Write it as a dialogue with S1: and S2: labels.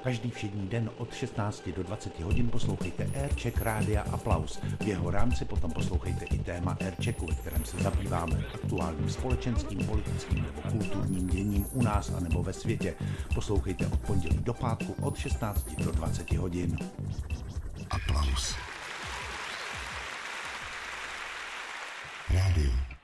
S1: Každý všední den od 16 do 20 hodin poslouchejte Aircheck Rádia Aplaus. V jeho rámci potom poslouchejte i téma Airchecku, ve kterém se zabýváme aktuálním společenským, politickým nebo kulturním děním u nás a nebo ve světě. Poslouchejte od pondělí do pátku od 16 do 20 hodin.
S2: Aplaus. Rádio